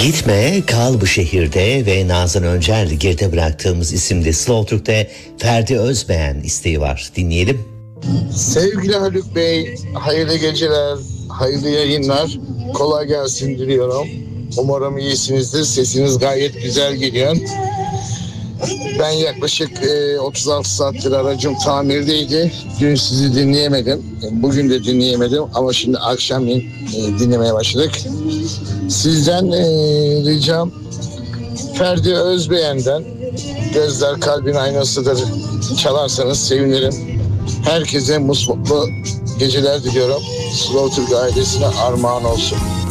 Gitme, kal bu şehirde ve Nazan Öncel geride bıraktığımız isimde Slow Türk'te Ferdi Özbeğen isteği var. Dinleyelim. Sevgili Haluk Bey, hayırlı geceler, hayırlı yayınlar. Kolay gelsin diliyorum. Umarım iyisinizdir. Sesiniz gayet güzel geliyor. Ben yaklaşık 36 saattir aracım tamirdeydi. Dün sizi dinleyemedim. Bugün de dinleyemedim ama şimdi akşamleyin dinlemeye başladık. Sizden ricam Ferdi Özbeğen'den Gözler Kalbin Aynasıdır çalarsanız sevinirim. Herkese mutlu geceler diliyorum. Slow Türk ailesine armağan olsun.